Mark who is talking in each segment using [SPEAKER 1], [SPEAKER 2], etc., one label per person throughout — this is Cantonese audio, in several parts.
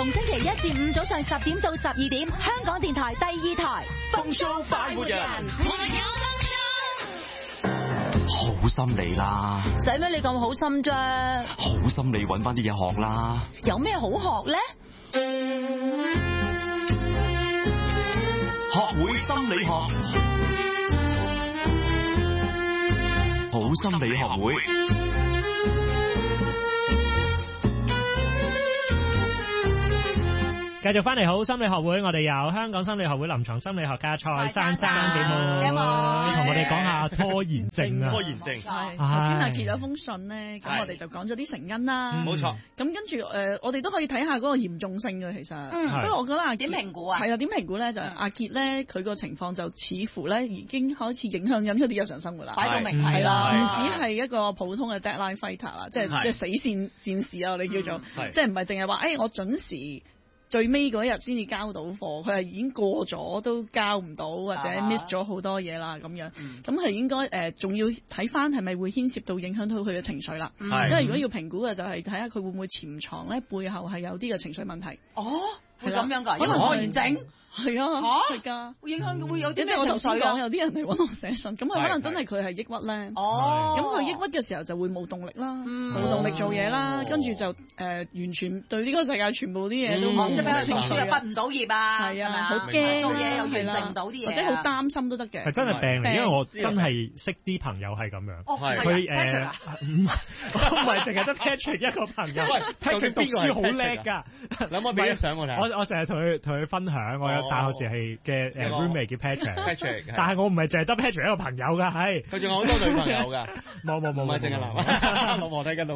[SPEAKER 1] 逢星期1至5早上10點到12點，香港電台第2台
[SPEAKER 2] 風騷快活人，
[SPEAKER 3] 好心理啦，
[SPEAKER 1] 使咩你咁好心啫？
[SPEAKER 3] 好心理搵翻啲嘢學啦。
[SPEAKER 1] 有咩好學咧？
[SPEAKER 3] 學會心理學，好心理學會。
[SPEAKER 4] 繼續翻嚟好心理學會，我哋有香港心理學會臨床心理學家蔡珊珊，你好，同我哋講下拖延症啊。
[SPEAKER 2] 拖延症，
[SPEAKER 5] 頭先阿傑有封信咧，咁我哋就講咗啲成因啦。
[SPEAKER 2] 冇錯。
[SPEAKER 5] 咁跟住我哋都可以睇下嗰個嚴重性嘅，其實。不過我覺得阿傑點評估啊？係啊，點評估咧就阿傑咧，佢個情況就似乎咧已經開始影響緊佢啲日常生活啦。擺到明係啦，唔止係一個普通嘅 deadline fighter 啦，即係死線戰士啊，我哋叫做，即係唔係淨係話我準時。最尾嗰日先至交到貨，佢係已經過咗都交唔到，或者 miss 咗好多嘢啦咁樣。咁係應該仲要睇翻係咪會牽涉到影響到佢嘅情緒啦。因為如果要評估嘅就係睇下佢會唔會潛藏咧背後係有啲嘅情緒問題。哦，會咁樣㗎？可能拖延症係啊，係㗎，會影響會有啲咩情緒啊？有啲人嚟揾我寫信，咁佢可能真係佢係抑鬱咧。哦，咁佢抑鬱嘅時候就會冇動力啦，冇動力做嘢啦，跟住就完全對呢個世界全部啲嘢都冇。即係譬如讀書又畢唔到業啊，係啊，好驚做嘢又完成唔到啲嘢，或者好擔心都得嘅。
[SPEAKER 4] 係真係病嚟，因為我真係識啲朋友係咁樣。哦，係佢唔係淨係得 Patrick 一個朋友。喂 ，Patrick 讀書好叻㗎，諗我俾啲相我睇。我成日同佢分享，我有大學時係嘅roommate 叫 Patrick，但係我唔係淨係得 Patrick 一個朋友㗎，係佢仲有好多女朋友㗎。冇，唔係淨係男。老婆睇緊。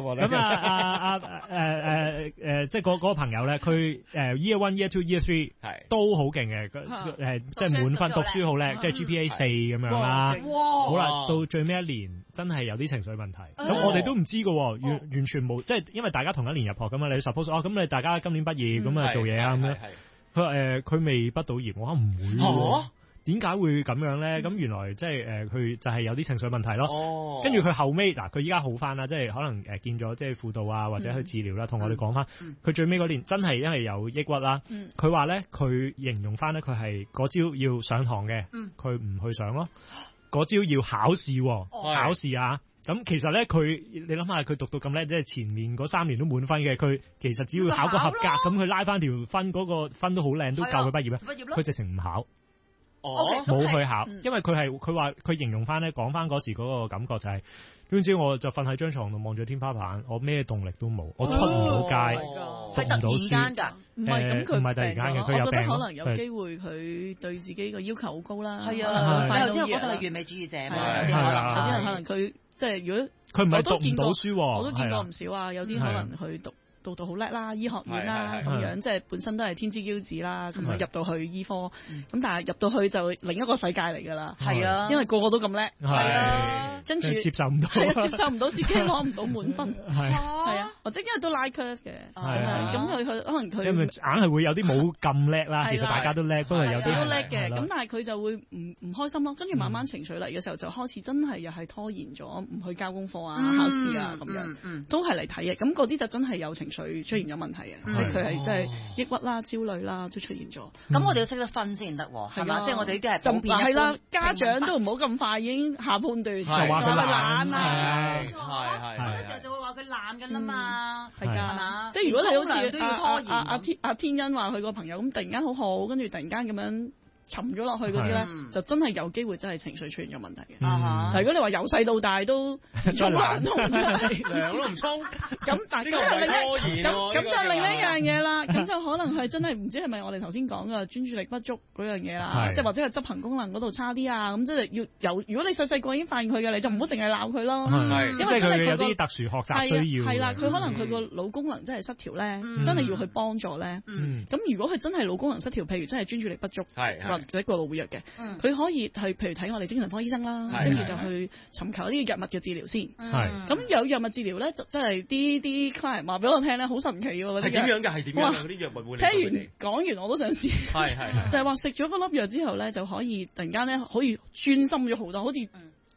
[SPEAKER 4] 咁即係嗰個朋友咧，佢Year 1、Year 2、Year 3都好勁嘅，即係滿分讀書好叻，即係 GPA 4咁樣啦。好啦，到最尾一年真係有啲情緒問題，咁我哋都唔知㗎喎，完全冇，即係因為大家同一年入學咁嘛，你 suppose 咁你大家今年畢業咁啊做嘢啊咁樣。佢話佢未畢到業，我話唔會喎，點解會咁樣咧？咁原來即係佢就係有啲情緒問題咯。跟住佢後尾嗱，佢依家好翻啦，即係可能見咗即係輔導啊，或者去治療啦，同我哋講翻，佢最尾嗰年真係因為有抑鬱啦。佢話咧，佢形容翻咧，佢係嗰朝要上堂嘅，佢唔去上咯。嗰朝要考試，考試啊！咁其實咧，你諗下，佢讀到咁叻，即係前面嗰3年都滿分嘅，佢其實只要考個合格，咁佢拉翻條分，嗰個分都好靚，都夠佢畢業啦。佢直情唔考，冇去考，因為佢話佢形容翻咧，講翻嗰時嗰個感覺就係，總之我就瞓喺張床度望住天花板，我咩動力都冇，我出唔到街，讀唔到書。係突然間㗎，唔係咁佢唔係突然間嘅，佢有病。我覺得可能有機會佢對自己個要求好高啦。係啊，你頭先覺得係完美主義者嘛？有啲人可能佢。即係如果佢唔係讀唔到書，我都見過唔少啊。有啲可能去讀到好叻啦，醫學院啦咁樣，即係本身都係天之驕子啦。咁入到去醫科，咁但係入到去就另一個世界嚟㗎啦。係啊，因為個個都咁叻，係啊，跟住接受唔到，接受唔到自己攞唔到滿分，係啊，或者因為都拉 curve 嘅，咁佢可能佢硬係會有啲冇咁叻啦。其實大家都叻，不過有啲都叻嘅。咁但係佢就會唔開心咯。跟住慢慢情緒嚟嘅時候，就開始真係又係拖延咗，唔去交功課啊、考試啊咁樣，都係嚟睇嘅。咁嗰啲就真係有情緒出現咗問題啊，即係佢係真係抑鬱啦、焦慮啦都出現咗。咁我哋要識得分先得喎，係嘛？即係我哋呢啲係普遍。係啦，家長都唔好咁快已經下判斷，就話佢懶啊，係好多時候就會話佢懶㗎啦嘛，係嘛？即係如果你好似都要拖延。阿天恩話佢個朋友咁突然間好好，跟住突然間咁樣沉咗落去嗰啲咧，就真係有機會真係情緒出現咗問題嘅。但係如果你話由細到大都沖涼都唔涼都唔沖，咁但係咁就另一樣嘢啦。咁就可能係真係唔知係咪我哋頭先講嘅專注力不足嗰樣嘢啦，即係或者係執行功能嗰度差啲啊。咁即係要由如果你細細個已經發現佢嘅，你就唔好淨係鬧佢咯。因為真係佢有啲特殊學習需要。係啦，佢可能佢個腦功能真係失調咧，真係要去幫助咧。咁如果佢真係腦功能失調，譬如真係專注力不足，或者過度活躍嘅，佢可以係譬如睇我哋精神科醫生啦，跟住就去尋求一啲藥物嘅治療先。咁有藥物治療咧，就真係啲 client 話俾我聽咧，好神奇喎！係點樣㗎？係點樣㗎？嗰啲藥物會聽完講完我都想試。係就係話食咗嗰粒藥之後咧，就可以突然間咧可以專心咗好多，好似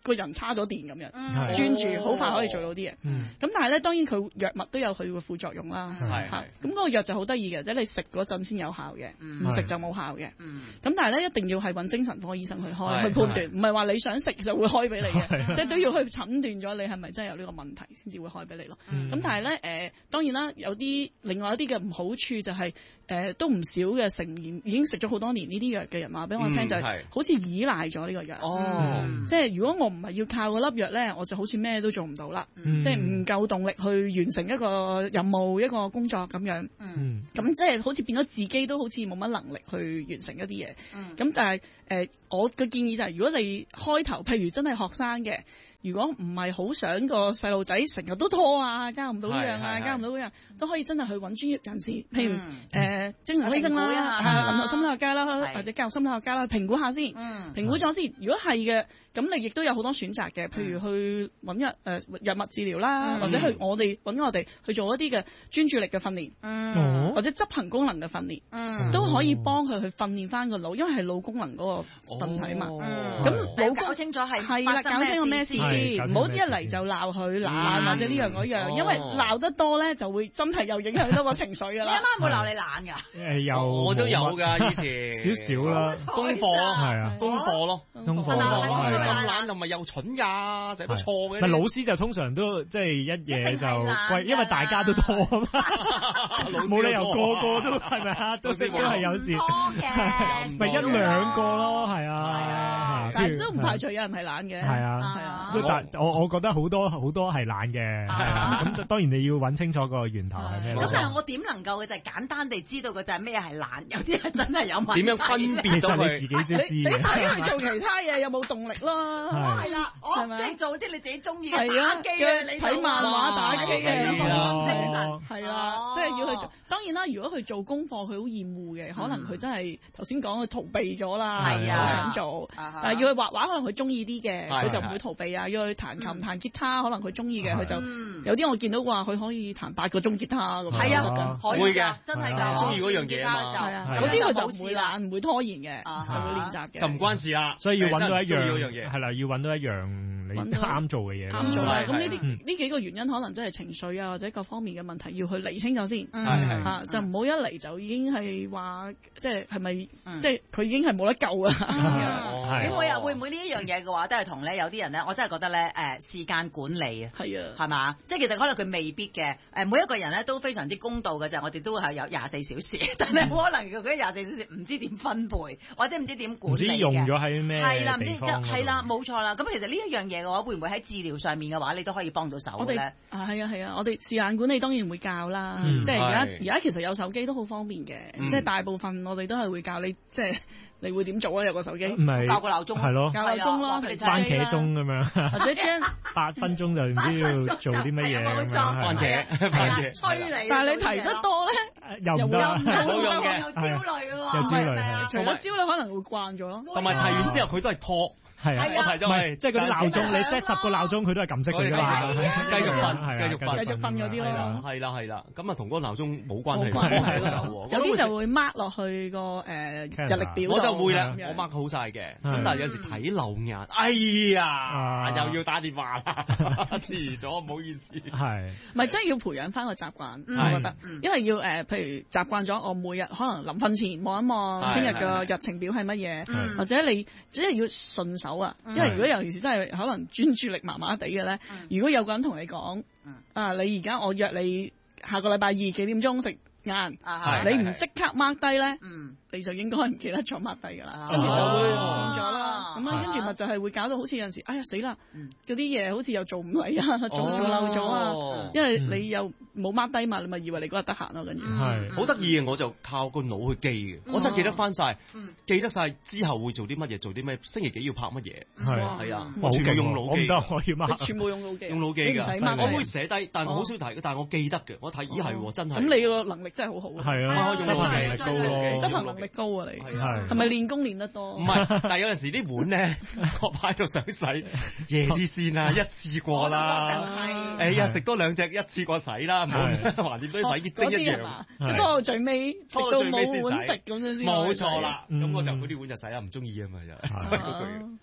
[SPEAKER 5] 個人叉咗電咁樣，專注好快可以做到啲嘢。咁但係咧，當然佢藥物都有佢嘅副作用啦。咁嗰個藥就好得意嘅，即係你食嗰陣先有效嘅，唔食就冇效嘅。咁但係咧，一定要係揾精神科醫生去開去判斷，唔係話你想食就會開俾你嘅，即係都要去診斷咗你係咪真係有呢個問題先至會開俾你咯。咁但係咧當然啦，有啲另外一啲嘅唔好處就係都唔少嘅成年已經食咗好多年呢啲藥嘅人話俾我聽，就係好似依賴咗呢個藥。即係如果我唔係要靠嗰粒藥咧，我就好似咩都做唔到啦。即係唔夠動力去完成一個任務、一個工作咁樣。咁即係好似變咗自己都好似冇乜能力去完成一啲嘢。咁但係我嘅建議就係，如果你開頭譬如真係學生嘅，如果唔係好想個細路仔成日都拖啊，交唔到呢樣啊，交唔到嗰樣，都可以真係去揾專業人士，譬如精神醫生啦、臨床心理學家啦，或者教育心理學家啦，評估下先，評估咗先。如果係嘅，咁你亦都有好多選擇嘅，譬如去揾藥物治療啦，或者揾我哋去做一啲嘅專注力嘅訓練，或者執行功能嘅訓練，都可以幫佢去訓練翻個腦，因為係腦功能嗰個問題嘛。咁腦搞清楚係啦，搞清楚咩事先，唔好一嚟就鬧佢懶或者呢樣嗰樣，因為鬧得多咧就會真係有影響到個情緒㗎啦。你阿媽有冇鬧你懶㗎？
[SPEAKER 2] 我都有㗎，以前
[SPEAKER 4] 少少啦，
[SPEAKER 2] 功課係
[SPEAKER 4] 啊，
[SPEAKER 2] 功課咯，
[SPEAKER 4] 功課
[SPEAKER 2] 咁懶同埋又蠢呀，成日都錯嘅。
[SPEAKER 4] 咪老師就通常都即係一嘢就歸，因為大家都拖啊嘛，冇理由個個都係咪啊？都係有時咪一兩個咯，係啊。
[SPEAKER 5] 但係都唔排除有人係懶嘅。
[SPEAKER 4] 係啊，但我覺得好多係懶嘅，係啊。咁當然你要揾清楚個源頭係咩。
[SPEAKER 6] 咁但係我點能夠嘅就係簡單地知道嘅就係咩係懶，有啲人真係有問題。
[SPEAKER 2] 點樣分辨？
[SPEAKER 4] 其實你自己都知。
[SPEAKER 5] 你睇佢做其他嘢有冇動力咯？
[SPEAKER 6] 係啦，即係做啲你自己中意嘅
[SPEAKER 5] 打
[SPEAKER 6] 機嘅，你
[SPEAKER 5] 睇漫畫打機嘅，係啦，即係要去做。當然啦，如果佢做功課佢好厭惡嘅，可能佢真係頭先講佢逃避咗啦，好想做。但係要佢畫畫，可能佢中意啲嘅，佢就唔會逃避啊。要佢彈琴彈吉他，可能佢中意嘅，佢就有啲我見到話佢可以彈8個鐘吉他咁。
[SPEAKER 6] 係啊，會嘅，真係㗎，
[SPEAKER 2] 中意嗰樣嘢啊嘛。
[SPEAKER 5] 係啊，嗰啲佢就唔會懶，唔會拖延嘅，係會練習嘅。
[SPEAKER 2] 就唔關事啦，
[SPEAKER 4] 所以要揾到一樣係啦，要揾到一樣你啱做嘅嘢。
[SPEAKER 5] 啱做啦，咁呢幾個原因可能真係情緒啊，或者各方面嘅問題要去釐清咗先。就唔好一嚟就已經係話，即係咪即係佢已經係冇得救啊？
[SPEAKER 6] 會唔會呢一樣嘢嘅話，都係同咧有啲人咧，我真係覺得咧時間管理啊，係嘛？即係其實可能佢未必嘅每一個人咧都非常之公道嘅就係，我哋都係有24小時，但係可能佢嗰24小時唔知點分配，或者唔知點管理嘅，
[SPEAKER 4] 唔知用咗喺咩地方？
[SPEAKER 6] 係啦，冇錯啦。咁其實呢一樣嘢嘅話，會唔會喺治療上面嘅話，你都可以幫到手嘅咧？
[SPEAKER 5] 係啊，我哋時間管理當然會教啦。即係而家其實有手機都好方便嘅，即係大部分我哋都係會教你，即係你會點做啊？有個手機，
[SPEAKER 6] 教個鬧鐘，
[SPEAKER 4] 係咯，
[SPEAKER 5] 教鬧鐘咯，
[SPEAKER 4] 番茄鐘咁樣，
[SPEAKER 5] 或者將
[SPEAKER 4] 8分鐘就唔知要做啲乜嘢咁樣，
[SPEAKER 2] 番茄
[SPEAKER 6] 催你。
[SPEAKER 5] 但係你提得多咧，
[SPEAKER 4] 又唔得，
[SPEAKER 2] 冇用嘅，
[SPEAKER 6] 又焦慮喎，
[SPEAKER 4] 又焦慮，
[SPEAKER 5] 除咗焦慮可能會慣咗咯，
[SPEAKER 2] 同埋提完之後佢都係拖。
[SPEAKER 4] 係啊，我提咗係，即係嗰啲鬧鐘，你 set 10個鬧鐘，佢都係撳熄佢㗎嘛，
[SPEAKER 2] 繼續瞓
[SPEAKER 5] 嗰啲咯。
[SPEAKER 2] 係啦，咁啊同嗰個鬧鐘冇關係，
[SPEAKER 5] 有啲就會 mark 落去個日曆表度。
[SPEAKER 2] 我就會啦，我 mark 好晒嘅。咁但係有時睇漏眼，哎呀，又要打電話啦，遲咗唔好意思。係，
[SPEAKER 5] 咪真係要培養翻個習慣，我覺得，因為要譬如習慣咗，我每日可能臨瞓前望一望聽日嘅日程表係乜嘢，或者你只係要順手。因為如果尤其是真係可能專注力麻麻地嘅咧，如果有個人同你講，你而家我約你下個禮拜2幾點鐘食晏，你唔即刻 mark 低咧，你就應該唔記得咗 mark 低㗎啦，跟住就會唔見咗啦。咁啊，跟住咪就係會搞到好似有陣時，哎呀死啦，嗰啲嘢好似又做唔嚟啊，做漏咗啊，因為你又冇 mark 低嘛，你咪以為你嗰日得閒咯，跟住
[SPEAKER 2] 係好得意嘅，我就靠個腦去記嘅，我真係記得翻晒，記得晒之後會做啲乜嘢，做啲咩，星期幾要拍乜嘢，係啊，我全部用腦記，
[SPEAKER 4] 我要 mark，
[SPEAKER 5] 全部用腦記，
[SPEAKER 2] 用腦記㗎，我會寫低，但係我好少睇，但係我記得嘅，我睇咦係真係。咁
[SPEAKER 5] 你個能力真係好好，
[SPEAKER 4] 係啊，執行能力高咯，
[SPEAKER 5] 執行能力高啊你，係咪練功練得多？
[SPEAKER 2] 唔係，但係有陣時啲碗咧，我擺到想洗，夜啲先啦，一次過啦，哎呀食多2隻一次過洗啦，唔好橫掂都洗潔精一樣，
[SPEAKER 5] 拖到最尾食到冇碗食咁樣先。
[SPEAKER 2] 冇錯啦，咁我就嗰啲碗就洗啦，唔中意啊嘛就。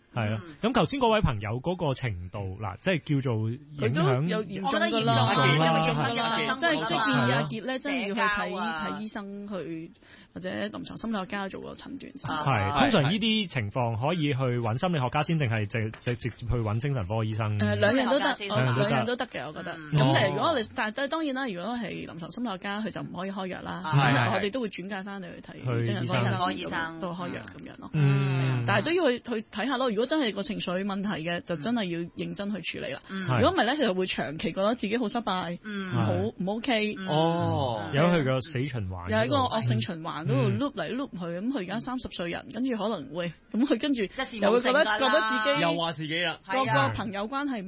[SPEAKER 4] 係啊，咁頭先嗰位朋友嗰個程度嗱，即係叫做影響
[SPEAKER 5] 有嚴重㗎啦，即係建議阿傑咧，真係要去睇醫生去。或者臨床心理學家做個診斷先。
[SPEAKER 4] 係，通常呢啲情況可以去揾心理學家先，定係直接去揾精神科醫生？
[SPEAKER 5] 兩樣都得，兩樣都得嘅，我覺得。咁如果你但係當然啦，如果係臨床心理學家，佢就唔可以開藥啦。我哋都會轉介翻你去睇精神科醫生，都開藥咁樣咯。但係都要去睇下咯。如果真係個情緒問題嘅，就真係要認真去處理啦。如果唔係咧，佢就會長期覺得自己好失敗，唔 OK。
[SPEAKER 4] 有佢個死循環，
[SPEAKER 5] 又係個惡性循環。都會 loop 嚟 loop 去，咁佢而家30歲人，跟住可能會，咁佢跟住又會覺得自己
[SPEAKER 2] 又話自己啦，
[SPEAKER 5] 個朋友關係